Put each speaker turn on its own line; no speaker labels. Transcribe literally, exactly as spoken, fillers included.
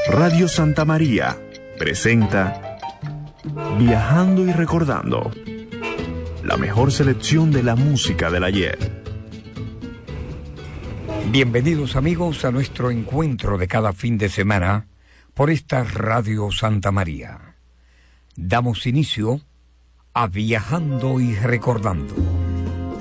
Radio Santa María presenta Viajando y Recordando, la mejor selección de la música del ayer.
Bienvenidos amigos a nuestro encuentro de cada fin de semana por esta Radio Santa María. Damos inicio a Viajando y Recordando.